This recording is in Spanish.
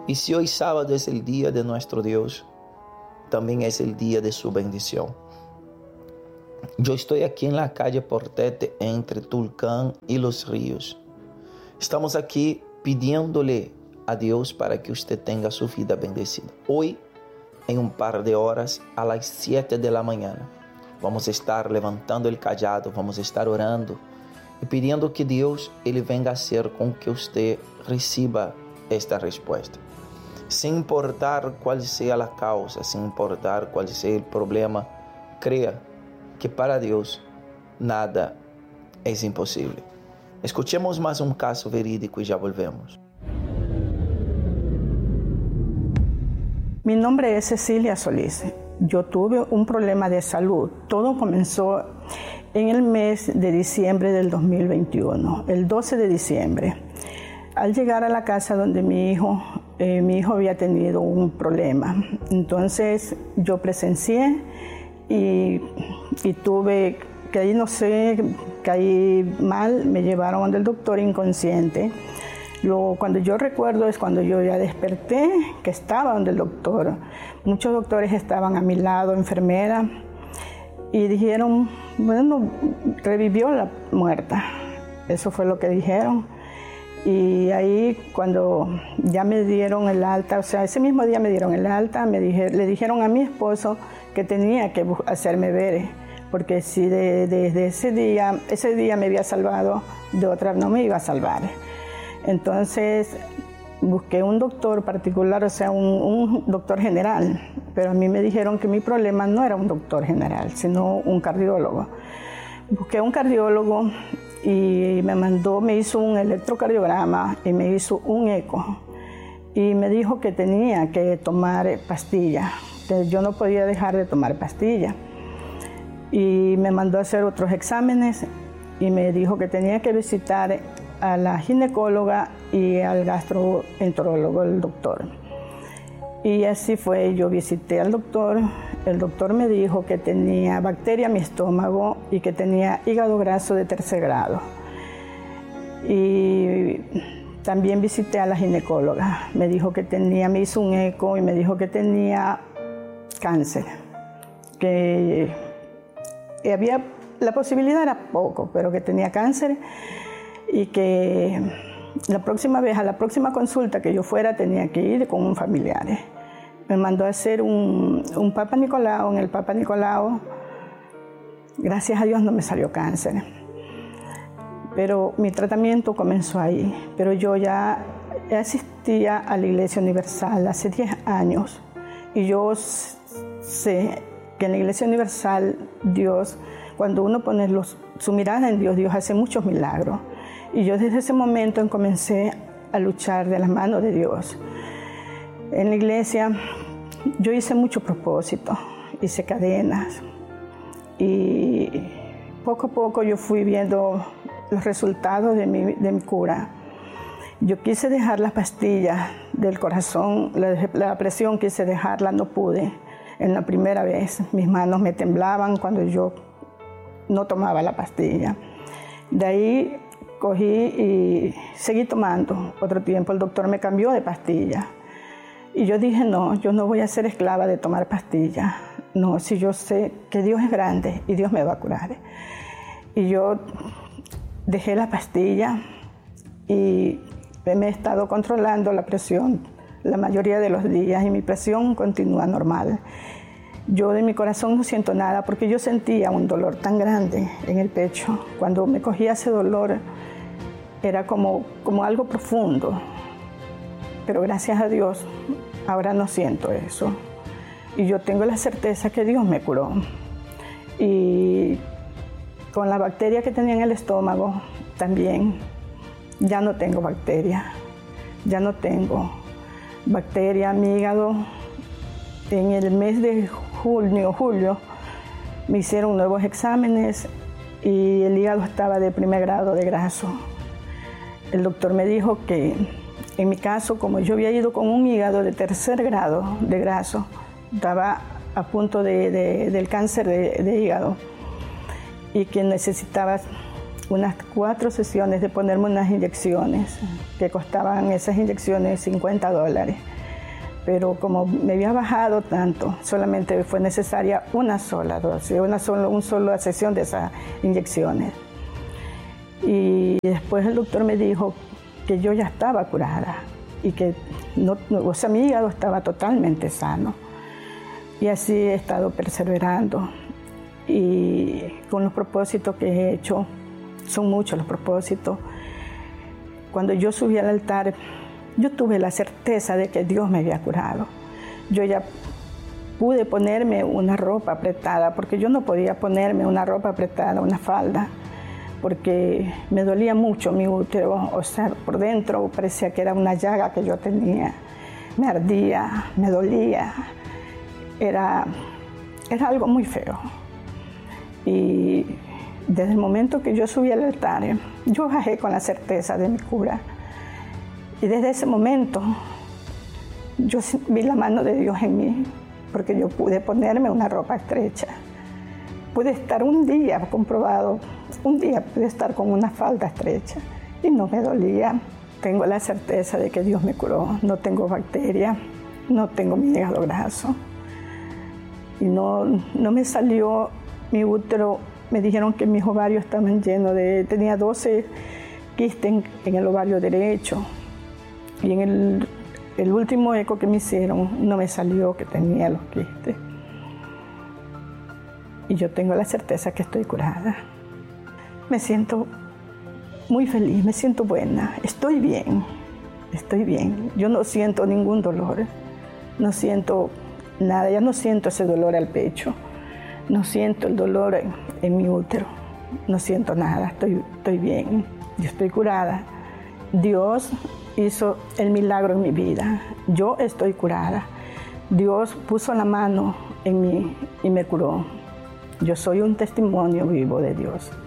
Y si hoy sábado es el día de nuestro Dios, también es el día de su bendición. Yo estoy aquí en la calle Portete, entre Tulcán y Los Ríos. Estamos aquí pidiéndole a Dios para que usted tenga su vida bendecida. Hoy, en un par de horas, a las 7 de la mañana, vamos a estar levantando el cajado, vamos a estar orando y pidiendo que Dios Él venga a hacer con que usted reciba esta respuesta. Sin importar cuál sea la causa, sin importar cuál sea el problema, crea que para Dios nada es imposible. Escuchemos más un caso verídico y ya volvemos. Mi nombre es Cecilia Solís. Yo tuve un problema de salud. Todo comenzó en el mes de diciembre del 2021, el 12 de diciembre. Al llegar a la casa donde mi hijo había tenido un problema. Entonces yo presencié y tuve que ahí, no sé, caí mal, me llevaron donde el doctor inconsciente. Cuando yo recuerdo es cuando yo ya desperté, que estaba donde el doctor. Muchos doctores estaban a mi lado, enfermera, y dijeron, bueno, revivió la muerta. Eso fue lo que dijeron. Y ahí cuando ya me dieron el alta, o sea, ese mismo día me dieron el alta, le dijeron a mi esposo que tenía que hacerme ver, porque si desde ese día me había salvado, de otra no me iba a salvar. Entonces busqué un doctor particular, o sea, un doctor general, pero a mí me dijeron que mi problema no era un doctor general, sino un cardiólogo. Busqué un cardiólogo y me hizo un electrocardiograma y me hizo un eco. Y me dijo que tenía que tomar pastillas, que yo no podía dejar de tomar pastillas. Y me mandó a hacer otros exámenes y me dijo que tenía que visitar a la ginecóloga y al gastroenterólogo, el doctor. Y así fue, yo visité al doctor. El doctor me dijo que tenía bacteria en mi estómago y que tenía hígado graso de 3er grado. Y también visité a la ginecóloga. Me hizo un eco y me dijo que tenía cáncer. Que la posibilidad era poco, pero que tenía cáncer y que la próxima consulta que yo fuera tenía que ir con un familiar. Me mandó a hacer un Papa Nicolau. En el Papa Nicolau, gracias a Dios, no me salió cáncer. Pero mi tratamiento comenzó ahí. Pero yo ya asistía a la Iglesia Universal hace 10 años. Y yo sé que en la Iglesia Universal, Dios, cuando uno pone su mirada en Dios, Dios hace muchos milagros. Y yo desde ese momento comencé a luchar de la mano de Dios. En la iglesia yo hice mucho propósito, hice cadenas y poco a poco yo fui viendo los resultados de mi cura. Yo quise dejar las pastillas del corazón, la presión quise dejarla, no pude. En la primera vez mis manos me temblaban cuando yo no tomaba la pastilla. De ahí cogí y seguí tomando. Otro tiempo el doctor me cambió de pastilla. Y yo dije, no, yo no voy a ser esclava de tomar pastillas. No, si yo sé que Dios es grande y Dios me va a curar. Y yo dejé la pastilla y me he estado controlando la presión la mayoría de los días y mi presión continúa normal. Yo de mi corazón no siento nada porque yo sentía un dolor tan grande en el pecho. Cuando me cogía ese dolor era como algo profundo. Pero gracias a Dios ahora no siento eso. Y yo tengo la certeza que Dios me curó. Y con la bacteria que tenía en el estómago también ya no tengo bacteria. Ya no tengo bacteria, mi hígado. En el mes de julio, me hicieron nuevos exámenes y el hígado estaba de 1er grado de graso. El doctor me dijo que en mi caso, como yo había ido con un hígado de 3er grado de graso, estaba a punto del cáncer de hígado y que necesitaba unas 4 sesiones de ponerme unas inyecciones, que costaban esas inyecciones $50. Pero como me había bajado tanto, solamente fue necesaria una sola dosis, una sola sesión de esas inyecciones. Y después el doctor me dijo que yo ya estaba curada y que mi hígado estaba totalmente sano. Y así he estado perseverando. Y con los propósitos que he hecho, son muchos los propósitos. Cuando yo subí al altar, yo tuve la certeza de que Dios me había curado. Yo ya pude ponerme una ropa apretada, porque yo no podía ponerme una ropa apretada, una falda, porque me dolía mucho mi útero, o sea, por dentro parecía que era una llaga que yo tenía. Me ardía, me dolía, era algo muy feo. Y desde el momento que yo subí al altar, yo bajé con la certeza de mi cura. Y desde ese momento, yo vi la mano de Dios en mí, porque yo pude ponerme una ropa estrecha. Pude estar un día pude estar con una falda estrecha y no me dolía. Tengo la certeza de que Dios me curó. No tengo bacterias, no tengo mi hígado graso. Y no me salió mi útero. Me dijeron que mis ovarios estaban llenos tenía 12 quistes en el ovario derecho. Y en el último eco que me hicieron, no me salió que tenía los quistes. Y yo tengo la certeza que estoy curada. Me siento muy feliz, me siento buena, estoy bien. Yo no siento ningún dolor, no siento nada, ya no siento ese dolor al pecho, no siento el dolor en mi útero, no siento nada, estoy bien, yo estoy curada. Dios hizo el milagro en mi vida, yo estoy curada. Dios puso la mano en mí y me curó. Yo soy un testimonio vivo de Dios.